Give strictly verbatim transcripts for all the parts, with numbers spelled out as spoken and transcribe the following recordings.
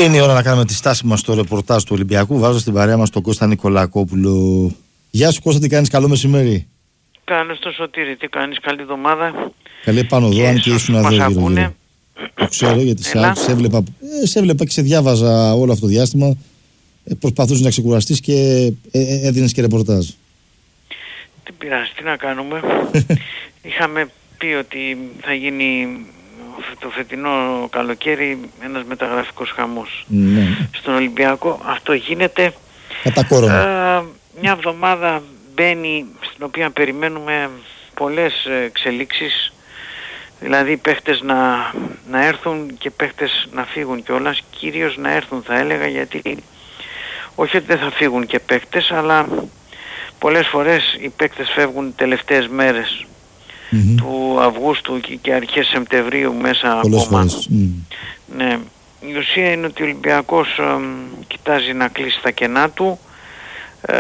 Είναι η ώρα να κάνουμε τη στάση μας στο ρεπορτάζ του Ολυμπιακού. Βάζω στην παρέα μας τον Κώστα Νικολακόπουλο. Γεια σου Κώστα, τι κάνεις, καλό μεσημέρι. Καλώς το Σωτήρη, τι κάνεις, καλή εβδομάδα. Καλή επάνω εδώ, αν και ήσουν εδώ γύρω γύρω. Το ξέρω γιατί σε, σε, έβλεπα, ε, σε έβλεπα και σε διάβαζα όλο αυτό το διάστημα. Ε, προσπαθούσες να ξεκουραστείς και ε, ε, έδινες και ρεπορτάζ. Τι πειράζει, τι να κάνουμε. Είχαμε πει ότι θα γίνει το φετινό καλοκαίρι ένας μεταγραφικός χαμός. Ναι. Στον Ολυμπιακό αυτό γίνεται. Κατά κόρονα. Ε, μια εβδομάδα μπαίνει στην οποία περιμένουμε πολλές εξελίξεις. Δηλαδή παίχτες να, να έρθουν και παίχτες να φύγουν κιόλας. Κυρίως να έρθουν θα έλεγα, γιατί όχι ότι δεν θα φύγουν και παίχτες, αλλά πολλές φορές οι παίχτες φεύγουν τελευταίες μέρες mm-hmm. του Αυγούστου και αρχές Σεπτεμβρίου μέσα πολλές ακόμα. Φορές. Mm. Ναι. Η ουσία είναι ότι ο Ολυμπιακός ε, κοιτάζει να κλείσει τα κενά του. Ε,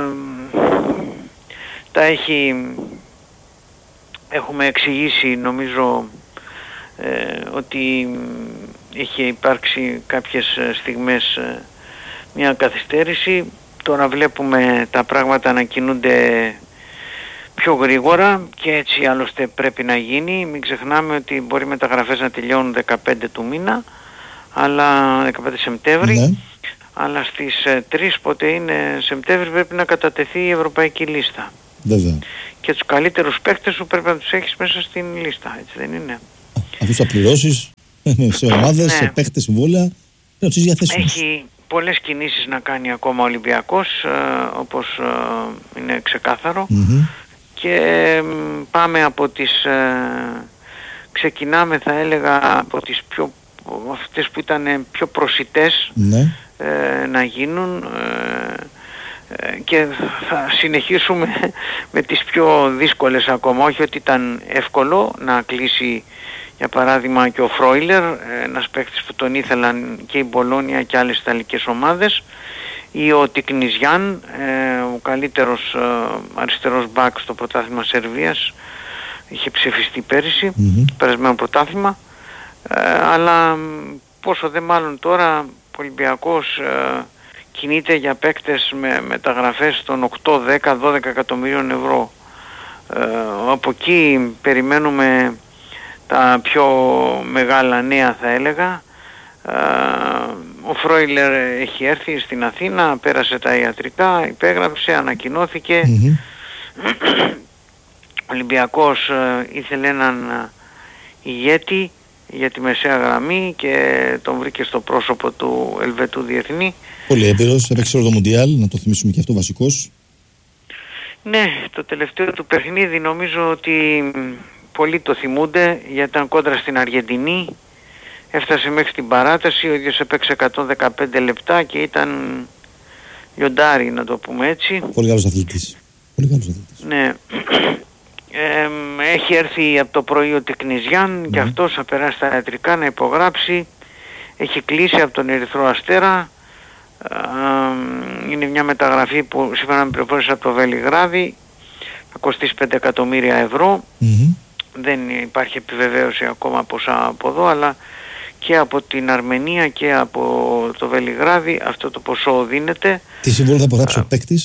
τα έχει... Έχουμε εξηγήσει νομίζω ε, ότι είχε υπάρξει κάποιες στιγμές ε, μια καθυστέρηση. Τώρα βλέπουμε τα πράγματα να κινούνται πιο γρήγορα και έτσι άλλωστε πρέπει να γίνει. Μην ξεχνάμε ότι μπορεί οι μεταγραφές να τελειώνουν δεκαπέντε του μήνα, αλλά δεκαπέντε Σεπτέμβρη, ναι. Αλλά στις ε, τρεις πότε είναι Σεπτέμβρη πρέπει να κατατεθεί η ευρωπαϊκή λίστα. Βέβαια. Και τους καλύτερους παίκτες σου πρέπει να τους έχεις μέσα στην λίστα, έτσι δεν είναι? Αφού θα πληρώσεις σε ομάδες, ναι. σε παίκτες, συμβόλαια, να τους διαθέσιμους. Έχει πολλές κινήσεις να κάνει ακόμα ο Ολυμπιακός, ε, όπως ε, είναι ξεκάθαρο. Mm-hmm. Και ε, πάμε από τις... Ε, ξεκινάμε θα έλεγα από τις πιο... αυτές που ήταν πιο προσιτές, ναι. ε, να γίνουν... Ε, και θα συνεχίσουμε με τις πιο δύσκολες ακόμα. Όχι ότι ήταν εύκολο να κλείσει για παράδειγμα και ο Φρόιλερ, ένας παίκτης που τον ήθελαν και η Μπολόνια και άλλες ιταλικές ομάδες, ή ο Τικνιζιάν, ο καλύτερος αριστερός μπακ στο πρωτάθλημα Σερβίας, είχε ψηφιστεί πέρυσι, mm-hmm. περασμένο πρωτάθλημα, αλλά πόσο δε μάλλον τώρα ο Ολυμπιακός κινείται για παίκτες με μεταγραφές των οκτώ, δέκα, δώδεκα εκατομμυρίων ευρώ. Ε, από εκεί περιμένουμε τα πιο μεγάλα νέα θα έλεγα. Ε, ο Φρόιλερ έχει έρθει στην Αθήνα, πέρασε τα ιατρικά, υπέγραψε, ανακοινώθηκε. Mm-hmm. Ο Ολυμπιακός ε, ήθελε έναν ηγέτη για τη μεσαία γραμμή και τον βρήκε στο πρόσωπο του Ελβετού διεθνή. Πολύ έμπειρος, έπαιξε όλο το Μουντιάλ, να το θυμίσουμε και αυτό βασικός. Ναι, το τελευταίο του παιχνίδι νομίζω ότι πολλοί το θυμούνται, γιατί ήταν κόντρα στην Αργεντινή, έφτασε μέχρι την παράταση, ο ίδιος έπαιξε εκατόν δεκαπέντε λεπτά και ήταν λιοντάρι, να το πούμε έτσι. Πολύ καλός αθλητής. Πολύ καλός αθλητής. Ναι. Ε, έχει έρθει από το πρωί ο Τικνιζιάν, mm. και αυτός θα περάσει τα ιατρικά να υπογράψει. Έχει κλείσει από τον Ερυθρό Αστέρα. Ε, είναι μια μεταγραφή που σύμφωνα με πληροφόρηση από το Βελιγράδι θα κοστίσει πέντε εκατομμύρια ευρώ. Mm-hmm. Δεν υπάρχει επιβεβαίωση ακόμα ποσά από εδώ, αλλά και από την Αρμενία και από το Βελιγράδι αυτό το ποσό δίνεται. Τι συμβόλαιο θα υπογράψει ο παίκτης?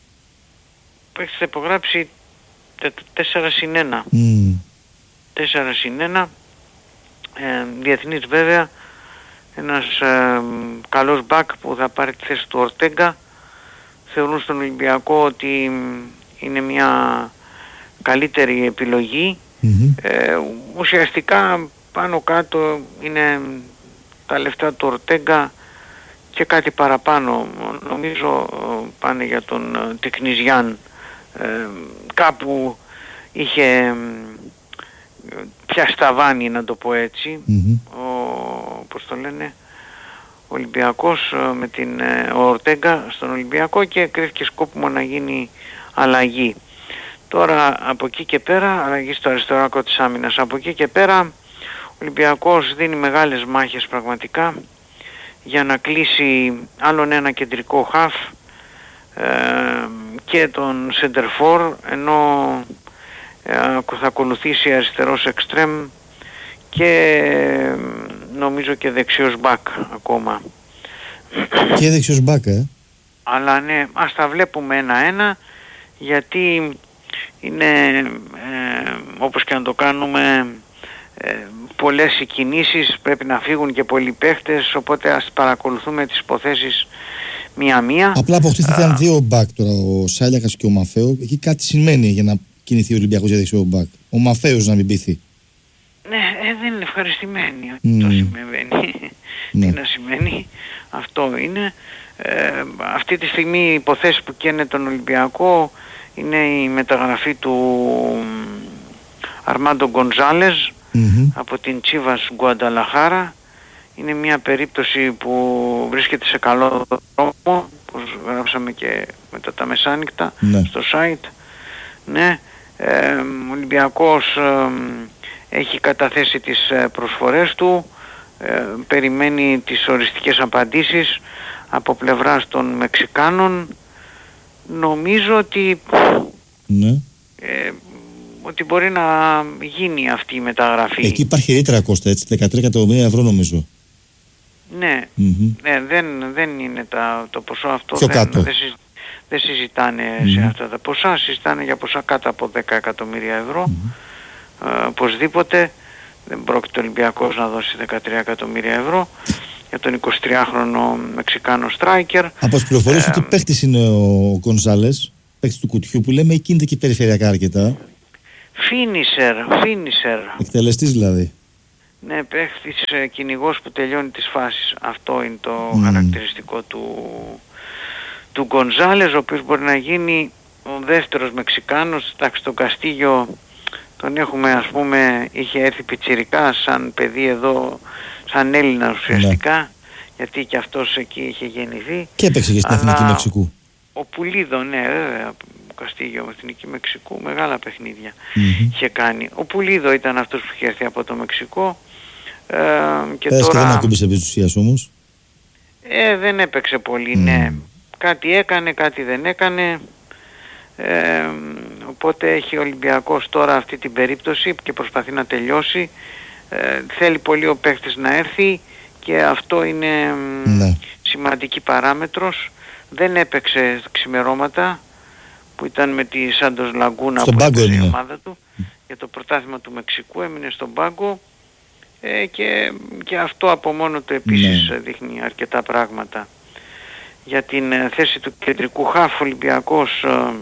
Ο παίκτης θα υπογράψει τέσσερα συν ένα. Mm. τέσσερα συν ένα. Ε, διεθνής βέβαια. Ένας ε, καλός μπακ που θα πάρει τη θέση του Ορτέγκα. Θεωρούν στον Ολυμπιακό ότι είναι μια καλύτερη επιλογή. Mm-hmm. Ε, ουσιαστικά πάνω κάτω είναι τα λεφτά του Ορτέγκα και κάτι παραπάνω. Νομίζω πάνε για τον Τικνιζιάν. Ε, κάπου είχε πια σταβάνι, να το πω έτσι, mm-hmm. ο, πώς το λένε, ο Ολυμπιακός με την ο Ορτέγκα στον Ολυμπιακό και κρίθηκε σκόπιμο να γίνει αλλαγή. Τώρα από εκεί και πέρα, αλλαγή στο αριστερό άκρο της άμυνας, από εκεί και πέρα ο Ολυμπιακός δίνει μεγάλες μάχες πραγματικά για να κλείσει άλλον ένα κεντρικό χαφ ε, και τον Σεντερφόρ, ενώ ε, θα ακολουθήσει αριστερός εξτρέμ και ε, νομίζω και δεξιός μπακ ακόμα. Και δεξιός μπακ, ε. Αλλά ναι, ας τα βλέπουμε ένα-ένα, γιατί είναι ε, όπως και να το κάνουμε ε, πολλές οι κινήσεις, πρέπει να φύγουν και πολλοί παίχτες, οπότε ας παρακολουθούμε τις υποθέσεις μία-μία. Απλά αποκτήθηκαν δύο μπακ τώρα, ο Σάλιακας και ο Μαφέο. Εκεί κάτι σημαίνει για να κινηθεί ο Ολυμπιακός για δεξιό μπακ. Ο Μαφέος να μην πείθει. Ναι, ε, δεν είναι ευχαριστημένοι. Mm. Το συμβαίνει. Ναι. Τι να σημαίνει, αυτό είναι. Ε, αυτή τη στιγμή οι υποθέσεις που καίνε τον Ολυμπιακό είναι η μεταγραφή του Αρμάντο Γκονζάλες Mm-hmm. από την Τσίβας Γκουανταλαχάρα. Είναι μια περίπτωση που βρίσκεται σε καλό δρόμο, όπως γράψαμε και μετά τα μεσάνυχτα, ναι. στο site. Ναι, ε, ο Ολυμπιακός ε, έχει καταθέσει τις προσφορές του, ε, περιμένει τις οριστικές απαντήσεις από πλευράς των Μεξικάνων. Νομίζω ότι ναι. ε, ότι μπορεί να γίνει αυτή η μεταγραφή. Εκεί υπάρχει ρήτρα, Κώστα, έτσι, δεκατρία εκατομμύρια ευρώ νομίζω. Ναι, mm-hmm. ναι δεν, δεν είναι τα, το ποσό αυτό, πιο δεν, κάτω. δεν, συζη, δεν συζητάνε mm-hmm. σε αυτά τα ποσά, συζητάνε για ποσά κάτω από δέκα εκατομμύρια ευρώ. Mm-hmm. Ε, οπωσδήποτε δεν πρόκειται ο Ολυμπιακός να δώσει δεκατρία εκατομμύρια ευρώ για τον εικοσιτριάχρονο Μεξικάνο στράικερ. Από τις πληροφορίες ε, ότι παίχτης είναι ο Γκονζάλες, παίχτης του κουτιού που λέμε, κινείται και περιφερειακά αρκετά. Φίνισερ, φίνισερ. Εκτελεστής δηλαδή. Ναι, παίχτης ε, κυνηγός που τελειώνει τις φάσεις. Αυτό είναι το Mm. χαρακτηριστικό του, του Γκονζάλες, ο οποίος μπορεί να γίνει ο δεύτερος Μεξικάνος. Εντάξει, τον Καστίγιο τον έχουμε, ας πούμε, είχε έρθει πιτσιρικά σαν παιδί εδώ, σαν Έλληνα ουσιαστικά, ναι. γιατί και αυτός εκεί είχε γεννηθεί. Και έπαιξε και στην Εθνική Μεξικού. Ο Πουλίδο, ναι, βέβαια, Καστίγιο, Εθνική Μεξικού, μεγάλα παιχνίδια mm-hmm. είχε κάνει. Ο Πουλίδο ήταν αυτός που είχε έρθει από το Μεξικό. Ε, και Πέρασε τώρα... και δεν ακούμπησε επί της ουσίας όμως. Ε, δεν έπαιξε πολύ, mm. ναι. Κάτι έκανε, κάτι δεν έκανε. Ε, οπότε έχει ο Ολυμπιακός τώρα αυτή την περίπτωση και προσπαθεί να τελειώσει. Ε, θέλει πολύ ο παίχτης να έρθει και αυτό είναι ναι. σημαντική παράμετρος. Δεν έπαιξε ξημερώματα που ήταν με τη Σάντος Λαγκούνα στον που έπαιξε η ομάδα του για το πρωτάθλημα του Μεξικού, έμεινε στον πάγκο ε, και, και αυτό από μόνο του επίσης ναι. δείχνει αρκετά πράγματα. Για την ε, θέση του κεντρικού χάφ ο Ολυμπιακός ε,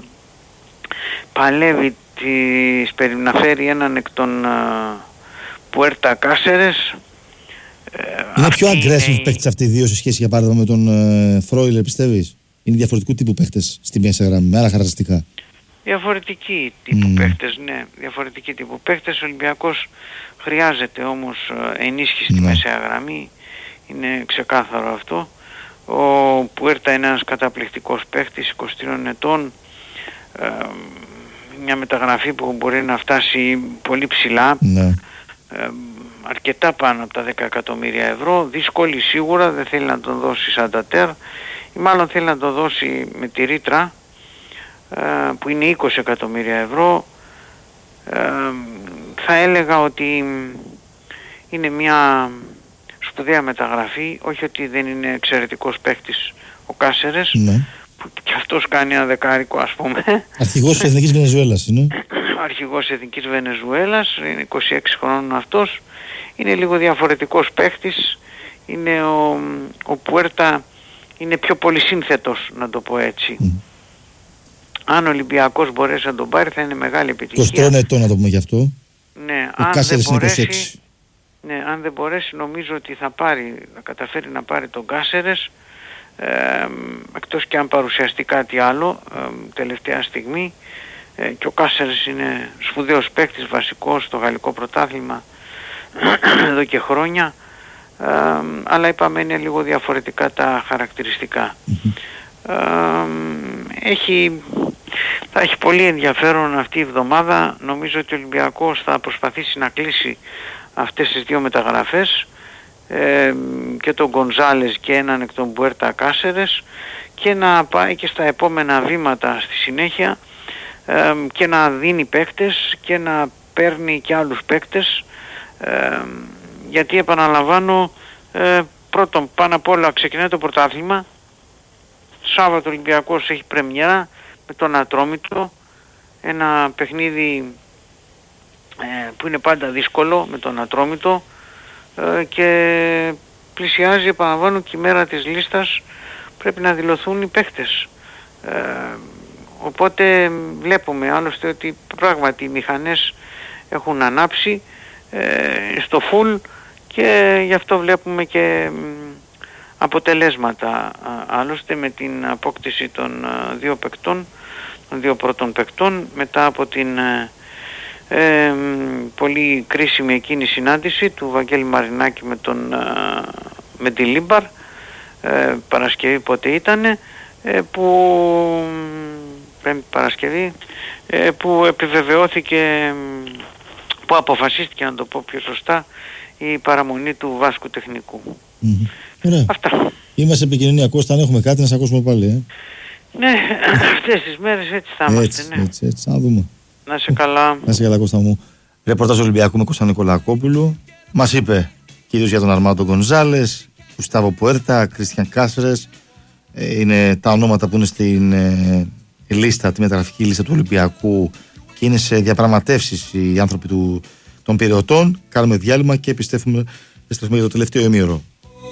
παλεύει τις, περι, να φέρει έναν εκ των ε, Πουέρτα Κάσερες. Ε, είναι πιο aggressive είναι... παίκτες αυτοί οι δύο σε σχέση για παράδειγμα με τον ε, Φρόιλερ, πιστεύεις? Είναι διαφορετικού τύπου παίκτες στη μέση γραμμή, με άλλα χαρακτηριστικά. Διαφορετικοί τύπου mm. παίκτες, ναι, διαφορετικοί τύπου παίκτες. Ο Ολυμπιακός χρειάζεται όμως ενίσχυση στη mm. μεσαία γραμμή, είναι ξεκάθαρο αυτό. Ο Πουέρτα είναι ένας καταπληκτικός παίκτης, είκοσι τριών ετών, ε, μια μεταγραφή που μπορεί να φτάσει πολύ ψηλά, mm. ε, αρκετά πάνω από τα δέκα εκατομμύρια ευρώ, δύσκολη σίγουρα, δεν θέλει να τον δώσει σαν τατέρ, ή μάλλον θέλει να το δώσει με τη ρήτρα, που είναι είκοσι εκατομμύρια ευρώ. Ε, θα έλεγα ότι είναι μια σπουδαία μεταγραφή, όχι ότι δεν είναι εξαιρετικός παίκτης ο Κάσερες, ναι. που και αυτός κάνει ένα δεκάρικο, ας πούμε. Αρχηγός της Εθνικής Βενεζουέλας είναι. Αρχηγός της Εθνικής Βενεζουέλας, είναι είκοσι έξι χρόνων αυτός, είναι λίγο διαφορετικός παίκτης, είναι ο, ο Πουέρτα είναι πιο πολυσύνθετος, να το πω έτσι. Mm. Αν ο Ολυμπιακός μπορέσει να τον πάρει θα είναι μεγάλη επιτυχία. είκοσι τρία ετών να το πούμε γι' αυτό. Ναι, ο αν δεν μπορέσει, είκοσι έξι. Ναι, αν δεν μπορέσει νομίζω ότι θα πάρει, θα καταφέρει να πάρει τον Κάσερες, ε, εκτός και αν παρουσιαστεί κάτι άλλο ε, τελευταία στιγμή, ε, και ο Κάσερες είναι σπουδαίος παίκτης, βασικός στο γαλλικό πρωτάθλημα εδώ και χρόνια, ε, αλλά είπαμε είναι λίγο διαφορετικά τα χαρακτηριστικά. Mm-hmm. Ε, έχει, θα έχει πολύ ενδιαφέρον αυτή η εβδομάδα. Νομίζω ότι ο Ολυμπιακός θα προσπαθήσει να κλείσει αυτές τις δύο μεταγραφές, ε, και τον Γκονζάλες και έναν εκ των Πουέρτα Κάσερες, και να πάει και στα επόμενα βήματα στη συνέχεια, ε, και να δίνει παίκτες και να παίρνει και άλλους παίκτες, ε, γιατί επαναλαμβάνω, ε, πρώτον, πάνω απ' όλα ξεκινάει το πρωτάθλημα. Σάββατο Ολυμπιακός έχει πρεμιέρα με τον Ατρόμητο, ένα παιχνίδι ε, που είναι πάντα δύσκολο με τον Ατρόμητο, ε, και πλησιάζει, επαναλαμβάνω, και η μέρα της λίστας, πρέπει να δηλωθούν οι παίχτες. Ε, οπότε βλέπουμε άλλωστε ότι πράγματι οι μηχανές έχουν ανάψει ε, στο φουλ, και γι' αυτό βλέπουμε και αποτελέσματα. Άλλωστε με την απόκτηση των δύο παικτών, των δύο πρώτων παικτών, μετά από την ε, ε, πολύ κρίσιμη εκείνη συνάντηση του Βαγγέλη Μαρινάκη με, τον, με τη Λίμπαρ, ε, Παρασκευή πότε ήτανε, ε, που πέμπτη Παρασκευή, ε, που επιβεβαιώθηκε, που αποφασίστηκε, να το πω πιο σωστά, η παραμονή του Βάσκου Τεχνικού. Mm-hmm. Ωραία. Αυτά. Είμαστε επικοινωνιακοί, αν έχουμε κάτι να σε ακούσουμε πάλι. Ε. Ναι, αυτές τις μέρες έτσι θα είμαστε. Έτσι, ναι. έτσι, έτσι, να δούμε. Να σε καλά. Να σε καλά, Κώστα μου. Ρεπορτάζ Ολυμπιακού με Κώστα Νικολακόπουλου. Μας είπε κυρίως για τον Αρμάντο Γκονζάλες, Γουστάβο Πουέρτα, Κρίστιαν Κάσρες. Ε, είναι τα ονόματα που είναι στην ε, λίστα, τη μεταγραφική λίστα του Ολυμπιακού, και είναι σε διαπραγματεύσεις οι άνθρωποι του, των Πειραιωτών. Κάνουμε διάλειμμα και επιστρέφουμε, επιστρέφουμε για το τελευταίο ημίωρο.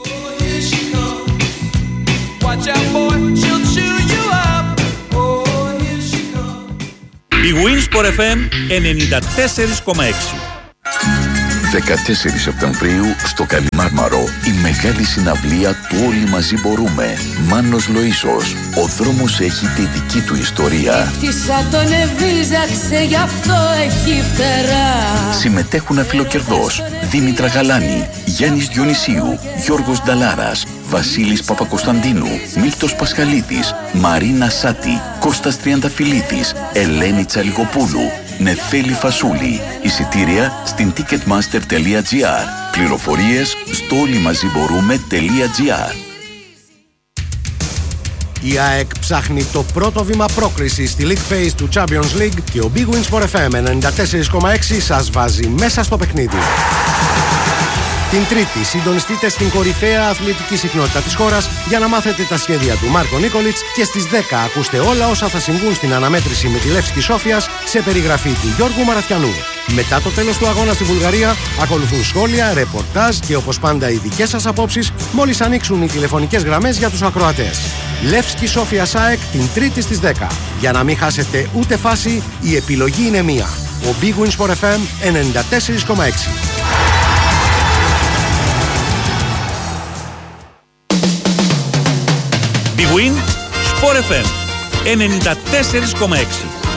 Η Winsport εφ εμ ενενήντα τέσσερα κόμμα έξι. δεκατέσσερις Σεπτεμβρίου στο Καλιμάρμαρο, η μεγάλη συναυλία του Όλοι Μαζί Μπορούμε. Μάνος Λοΐσος. Ο δρόμος έχει τη δική του ιστορία. Χτίσα τον εβίζαξε, γι' αυτό έχει φτερά. Συμμετέχουν αφιλοκερδός Δήμητρα Γαλάνη, Γιάννης Διονυσίου, Γιώργος Νταλάρας, Βασίλης Παπακοσταντίνου, Μίλτος Πασχαλίδης, Μαρίνα Σάτη, Κώστας Τριανταφυλλίδης, Ελένη Τσαλιγοπούλου, Νεφέλη Φασούλη. Εισιτήρια στην ticketmaster τελεία τζι άρ. Πληροφορίες στο όλοιμαζιμπορούμε τελεία τζι άρ. Η ΑΕΚ ψάχνει το πρώτο βήμα πρόκριση στη League Phase του Champions League και ο Big Win Sport εφ εμ ενενήντα τέσσερα κόμμα έξι σας βάζει μέσα στο παιχνίδι. Την Τρίτη συντονιστείτε στην κορυφαία αθλητική συχνότητα της χώρας για να μάθετε τα σχέδια του Μάρκο Νίκολιτς, και στις δέκα ακούστε όλα όσα θα συμβούν στην αναμέτρηση με τη Λεύσκη Σόφιας σε περιγραφή του Γιώργου Μαραθιανού. Μετά το τέλος του αγώνα στη Βουλγαρία ακολουθούν σχόλια, ρεπορτάζ και όπως πάντα οι δικές σας απόψεις μόλις ανοίξουν οι τηλεφωνικές γραμμές για τους ακροατές. Λεύσκη Σόφια ΑΕΚ την Τρίτη στις δέκα. Για να μην χάσετε ούτε φάση, η επιλογή είναι μία. Ο Big Win Sport εφ εμ ενενήντα τέσσερα κόμμα έξι. Big Win Sport εφ εμ ενενήντα τέσσερα κόμμα έξι.